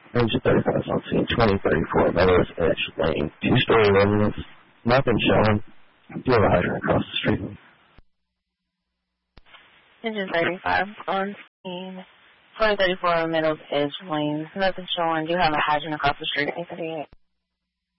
Engine 35 on scene, 2034 Meadows Edge Lane. Two-story residence, nothing showing. Do have a hydrant across the street. Engine 35 on scene, 2034 Meadows Edge Lane. Nothing showing. Do have a hydrant across the street.